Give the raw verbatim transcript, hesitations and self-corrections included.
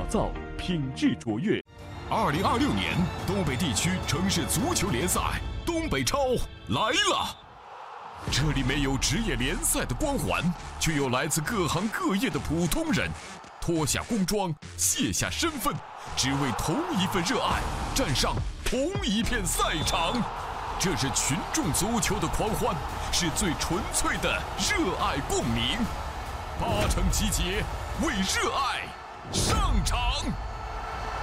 造，品质卓越。 二零二六年东北地区城市足球联赛东北超来了，这里没有职业联赛的光环，却有来自各行各业的普通人，脱下工装，卸下身份，只为同一份热爱，站上同一片赛场。这是群众足球的狂欢，是最纯粹的热爱共鸣。八成集结，为热爱上场。